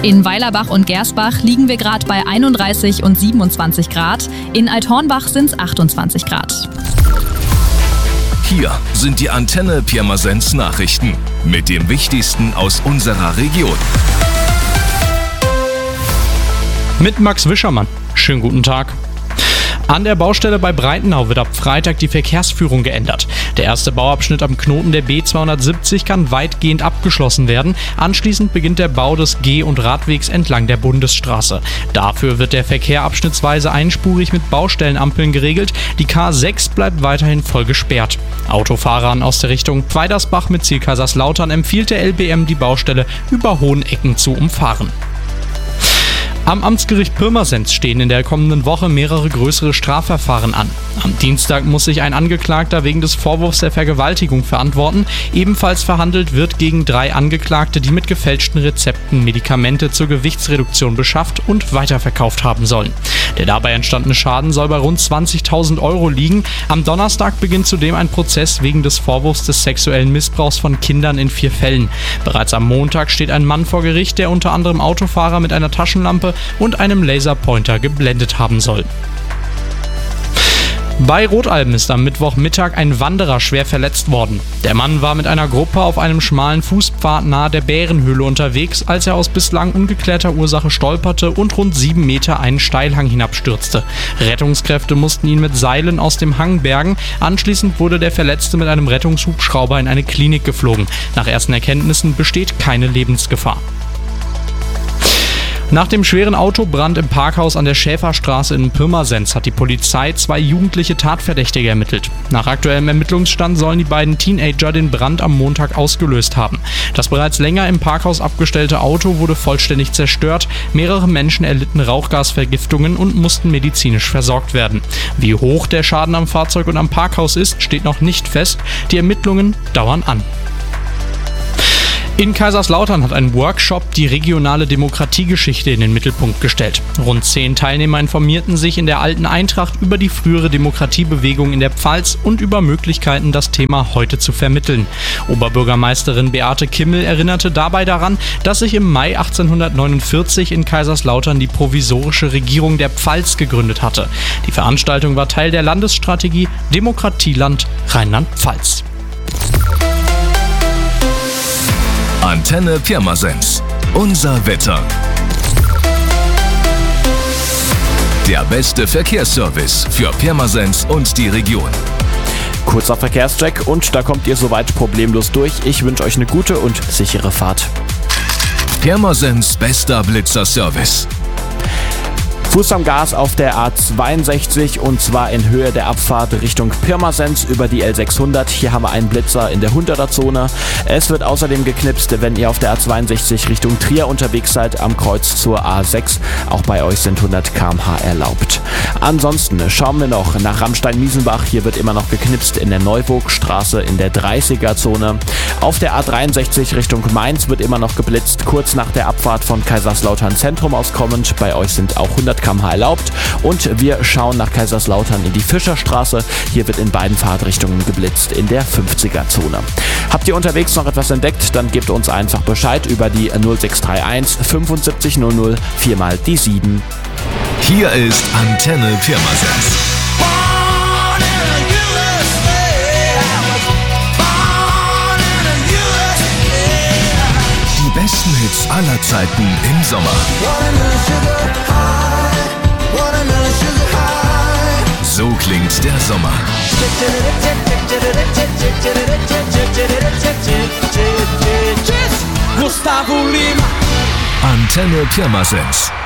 In Weilerbach und Gersbach liegen wir gerade bei 31 und 27 Grad. In Althornbach sind es 28 Grad. Hier sind die Antenne Pirmasens Nachrichten mit dem Wichtigsten aus unserer Region. Mit Max Wischermann. Schönen guten Tag. An der Baustelle bei Breitenau wird ab Freitag die Verkehrsführung geändert. Der erste Bauabschnitt am Knoten der B270 kann weitgehend abgeschlossen werden. Anschließend beginnt der Bau des Geh- und Radwegs entlang der Bundesstraße. Dafür wird der Verkehr abschnittsweise einspurig mit Baustellenampeln geregelt. Die K6 bleibt weiterhin voll gesperrt. Autofahrern aus der Richtung Weidersbach mit Ziel Kaiserslautern empfiehlt der LBM, die Baustelle über Hohenecken zu umfahren. Am Amtsgericht Pirmasens stehen in der kommenden Woche mehrere größere Strafverfahren an. Am Dienstag muss sich ein Angeklagter wegen des Vorwurfs der Vergewaltigung verantworten. Ebenfalls verhandelt wird gegen 3 Angeklagte, die mit gefälschten Rezepten Medikamente zur Gewichtsreduktion beschafft und weiterverkauft haben sollen. Der dabei entstandene Schaden soll bei rund 20.000 Euro liegen. Am Donnerstag beginnt zudem ein Prozess wegen des Vorwurfs des sexuellen Missbrauchs von Kindern in 4 Fällen. Bereits am Montag steht ein Mann vor Gericht, der unter anderem Autofahrer mit einer Taschenlampe und einem Laserpointer geblendet haben soll. Bei Rotalben ist am Mittwochmittag ein Wanderer schwer verletzt worden. Der Mann war mit einer Gruppe auf einem schmalen Fußpfad nahe der Bärenhöhle unterwegs, als er aus bislang ungeklärter Ursache stolperte und rund 7 Meter einen Steilhang hinabstürzte. Rettungskräfte mussten ihn mit Seilen aus dem Hang bergen. Anschließend wurde der Verletzte mit einem Rettungshubschrauber in eine Klinik geflogen. Nach ersten Erkenntnissen besteht keine Lebensgefahr. Nach dem schweren Autobrand im Parkhaus an der Schäferstraße in Pirmasens hat die Polizei 2 jugendliche Tatverdächtige ermittelt. Nach aktuellem Ermittlungsstand sollen die beiden Teenager den Brand am Montag ausgelöst haben. Das bereits länger im Parkhaus abgestellte Auto wurde vollständig zerstört. Mehrere Menschen erlitten Rauchgasvergiftungen und mussten medizinisch versorgt werden. Wie hoch der Schaden am Fahrzeug und am Parkhaus ist, steht noch nicht fest. Die Ermittlungen dauern an. In Kaiserslautern hat ein Workshop die regionale Demokratiegeschichte in den Mittelpunkt gestellt. Rund 10 Teilnehmer informierten sich in der Alten Eintracht über die frühere Demokratiebewegung in der Pfalz und über Möglichkeiten, das Thema heute zu vermitteln. Oberbürgermeisterin Beate Kimmel erinnerte dabei daran, dass sich im Mai 1849 in Kaiserslautern die provisorische Regierung der Pfalz gegründet hatte. Die Veranstaltung war Teil der Landesstrategie Demokratieland Rheinland-Pfalz. Antenne Pirmasens. Unser Wetter. Der beste Verkehrsservice für Pirmasens und die Region. Kurzer Verkehrscheck und da kommt ihr soweit problemlos durch. Ich wünsche euch eine gute und sichere Fahrt. Pirmasens bester Blitzerservice. Fuß am Gas auf der A62 und zwar in Höhe der Abfahrt Richtung Pirmasens über die L600. Hier haben wir einen Blitzer in der 100er Zone. Es wird außerdem geknipst, wenn ihr auf der A62 Richtung Trier unterwegs seid, am Kreuz zur A6. Auch bei euch sind 100 km/h erlaubt. Ansonsten schauen wir noch nach Ramstein-Miesenbach. Hier wird immer noch geknipst in der Neuburgstraße in der 30er Zone. Auf der A63 Richtung Mainz wird immer noch geblitzt, kurz nach der Abfahrt von Kaiserslautern Zentrum aus kommend. Bei euch sind auch 100 km/h erlaubt. Und wir schauen nach Kaiserslautern in die Fischerstraße. Hier wird in beiden Fahrtrichtungen geblitzt in der 50er Zone. Habt ihr unterwegs noch etwas entdeckt, dann gebt uns einfach Bescheid über die 0631 75 00 4 mal die 7. Hier ist Antenne Pirmasens. Die besten Hits aller Zeiten im Sommer. So klingt der Sommer. Gustavo Lima. Antenne Pirmasens.